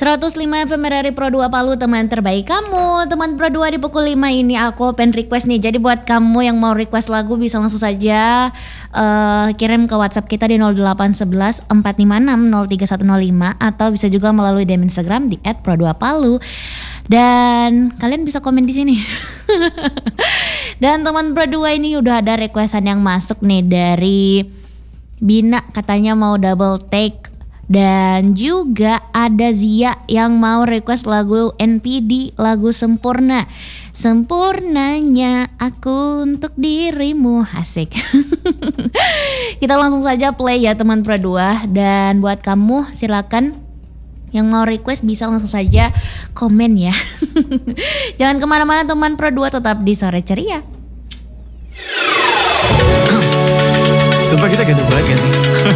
105 FM RRI Pro 2 Palu, teman terbaik kamu. Teman Pro 2 di pukul 5 ini aku open request nih. Jadi buat kamu yang mau request lagu bisa langsung saja kirim ke WhatsApp kita di 0811 456 03105 atau bisa juga melalui DM Instagram di @pro2palu. Dan kalian bisa komen di sini. Dan teman Pro 2 ini udah ada requestan yang masuk nih dari Bina, katanya mau double take. Dan juga ada Zia yang mau request lagu NPD, lagu Sempurna. Sempurnanya aku untuk dirimu, asik. Kita langsung saja play ya teman Pro 2. Dan buat kamu silakan yang mau request bisa langsung saja komen ya. Jangan kemana-mana teman Pro 2, tetap di Sore Ceria. Sumpah kita ganteng banget gak sih?